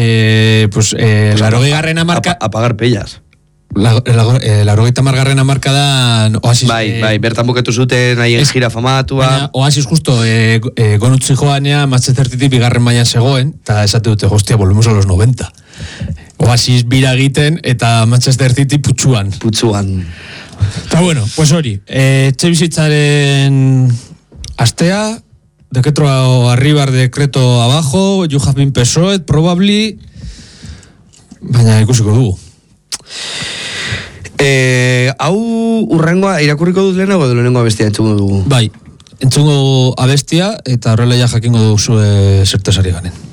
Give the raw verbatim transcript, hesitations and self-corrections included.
eh, pues, eh, la rogei garrena marca... A, a pagar pellas. La, la, la, la rogeita margarrena marka da Oasis. Bai, eh, bai, bertan buketu zuten haien gira famatua. Baina, Oasis justo eh, eh, gonutzi joanea Manchester City bigarren mailan zegoen, eta esate dute, hostia, volvemos a los noventa. Oasis bira egiten eta Manchester City putxuan. Putxuan. Eta bueno, pues hori, eh, etxe bizitzaren astea, decreto arriba, decreto abajo, you have been persuaded, probably, baina ikusiko dugu. Eh, hau urrengoa irakurriko dut lehenago edo lehenengo abestia entzungo dugu? Bai, entzungo abestia eta horrela ja jakingo dugu zue zertesari ganen.